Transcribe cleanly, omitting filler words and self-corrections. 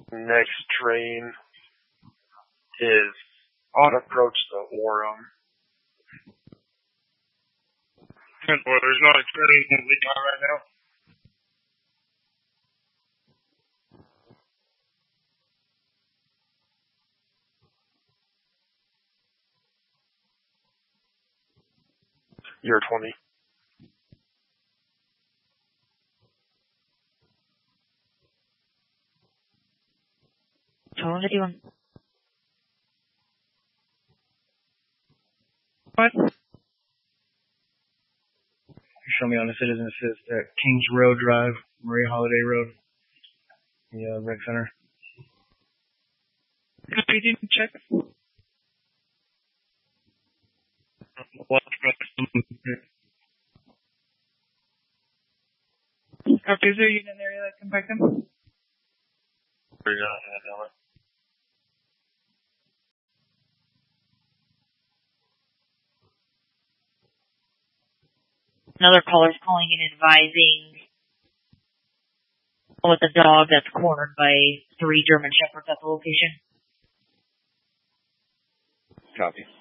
Next train is on approach to Orem. Well, there's not a train in Leon right now. Year 20. How you want? What? Show me on the Citizen Assist at Kings Road Drive, Maria Holiday Road, the Rec Center. Copy, didn't check. Copy, is there a unit in the area that can back them? Another caller's calling in advising with a dog that's cornered by 3 German Shepherds at the location. Copy.